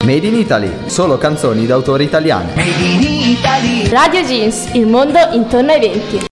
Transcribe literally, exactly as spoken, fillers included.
Made in Italy, solo canzoni d'autori italiane. Made in Italy. Radio Jeans, il mondo intorno ai venti.